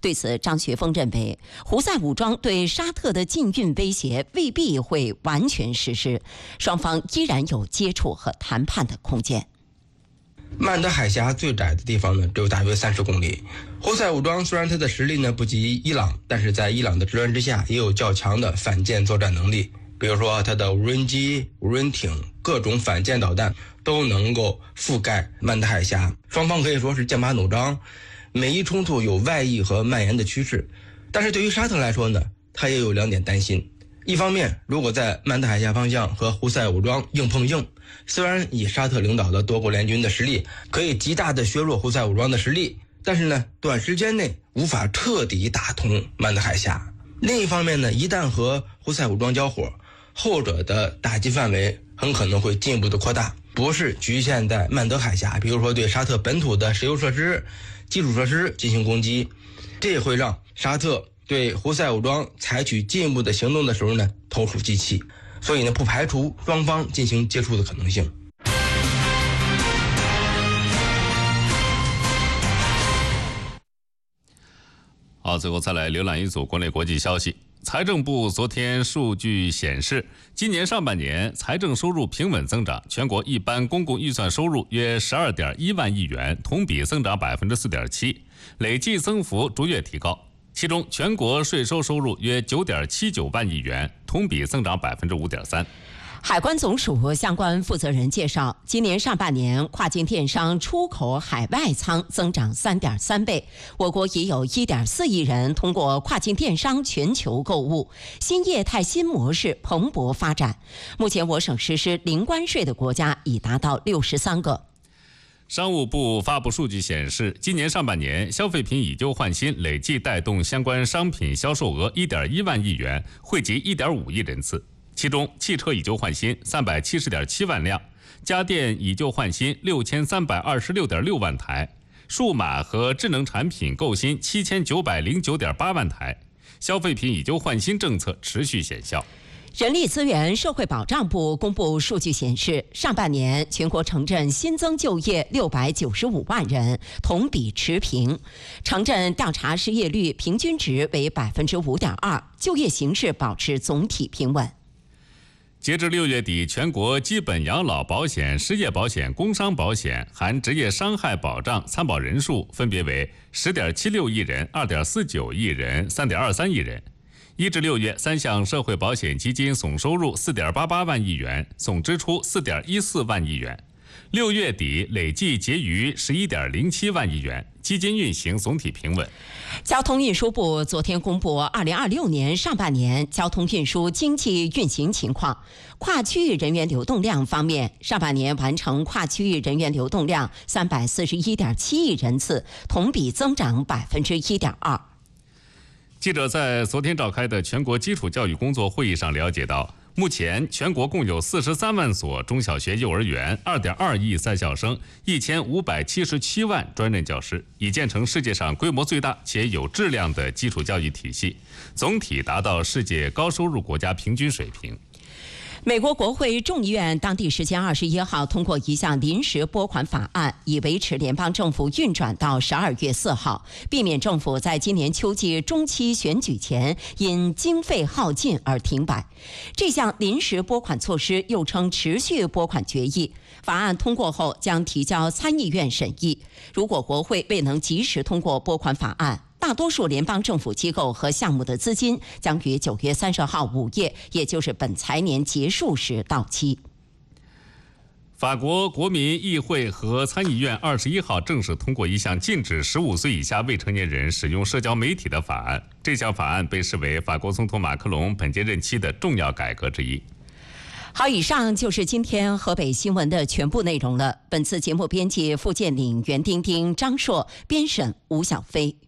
对此，张学峰认为，胡塞武装对沙特的禁运威胁未必会完全实施，双方依然有接触和谈判的空间。 曼德海峡最窄的地方呢，只有大约30公里。胡塞武装虽然它的实力呢不及伊朗，但是在伊朗的支援之下，也有较强的反舰作战能力。比如说，它的无人机、无人艇、各种反舰导弹都能够覆盖曼德海峡。双方可以说是剑拔弩张，每一冲突有外溢和蔓延的趋势。但是对于沙特来说呢，它也有2点担心。一方面，如果在曼德海峡方向和胡塞武装硬碰硬，虽然以沙特领导的多国联军的实力可以极大的削弱胡塞武装的实力，但是呢，短时间内无法彻底打通曼德海峡。另一方面呢，一旦和胡塞武装交火，后者的打击范围很可能会进一步的扩大，不是局限在曼德海峡，比如说对沙特本土的石油设施、基础设施进行攻击，这也会让沙特对胡塞武装采取进一步的行动的时候呢，投鼠忌器，所以呢，不排除双方进行接触的可能性。 好，最后再来浏览一组国内国际消息。财政部昨天数据显示，今年上半年财政收入平稳增长，全国一般公共预算收入约12.1万亿元，同比增长4.7%，累计增幅逐月提高。其中，全国税收收入约9.79万亿元，同比增长5.3%。 海关总署相关负责人介绍，今年上半年跨境电商出口海外仓增长3.3倍，我国已有1.4亿人通过跨境电商全球购物，新业态新模式蓬勃发展。目前我省实施零关税的国家已达到63个。 商务部发布数据显示，今年上半年消费品以旧换新累计带动相关商品销售额1.1万亿元，惠及1.5亿人次。其中，汽车以旧换新370.7万辆，家电以旧换新6326.6万台，数码和智能产品购新7909.8万台。消费品以旧换新政策持续显效。 人力资源社会保障部公布数据显示，上半年全国城镇新增就业695万人，同比持平。城镇调查失业率平均值为5.2%，就业形势保持总体平稳。 截至6月底，全国基本养老保险、失业保险、工伤保险含职业伤害保障参保人数分别为10.76亿人、2.49亿人、3.23亿人。1至6月，3项社会保险基金总收入4.88万亿元，总支出4.14万亿元。6月底累计结余11.07万亿元，基金运行总体平稳。 交通运输部昨天公布2026年上半年交通运输经济运行情况。跨区域人员流动量方面，上半年完成跨区域人员流动量341.7亿人次，同比增长1.2%。 记者在昨天召开的全国基础教育工作会议上了解到，目前全国共有43万所中小学、幼儿园，2.2亿在校生，1577万专任教师，已建成世界上规模最大且有质量的基础教育体系，总体达到世界高收入国家平均水平。 美国国会众议院当地时间21号通过一项临时拨款法案，以维持联邦政府运转到12月4号，避免政府在今年秋季中期选举前因经费耗尽而停摆。这项临时拨款措施又称持续拨款决议，法案通过后将提交参议院审议。如果国会未能及时通过拨款法案，大多数联邦政府机构和项目的资金将于9月30号午夜，也就是本财年结束时到期。 法国国民议会和参议院21号正式通过一项禁止15岁以下未成年人使用社交媒体的法案。这项法案被视为法国总统马克龙本届任期的重要改革之一。 好，以上就是今天河北新闻的全部内容了。本次节目编辑付建岭、袁丁丁、张硕，编审吴小飞。